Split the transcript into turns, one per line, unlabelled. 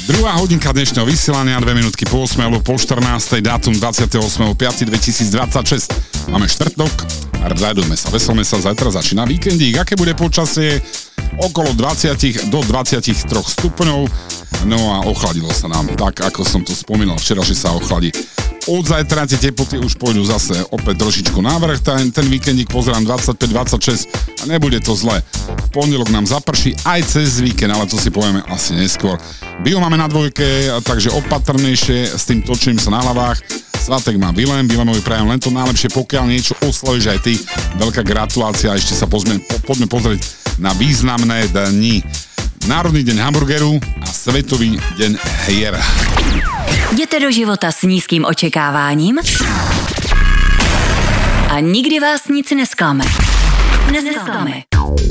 Druhá hodinka dnešného vysielania, 2 minútky po 8 alebo po 14, dátum 28.5.2026. Máme štvrtok, radujme sa, veselme sa, zajtra začína víkendík. Aké bude počasie? Okolo 20 do 23 stupňov. No a ochladilo sa nám, tak ako som to spomínal včera, že sa ochladí. Od zajtra tie teploty už pôjdu zase opäť trošičku návrh, ten víkendík pozerám 25-26 a nebude to zle. V pondelok nám zaprší aj cez víkend, ale to si povieme asi neskôr. Bio máme na dvojke, takže opatrnejšie s tým točením sa na hlavách. Svatek má Vilemovi prajem len to najlepšie, pokiaľ niečo oslavíš aj ty. Veľká gratulácia, ešte sa poďme pozrieť na významné dni. Národný deň hamburgeru a Svetový deň hier.
Jděte do života s nízkým očekáváním a nikdy vás nic nesklame.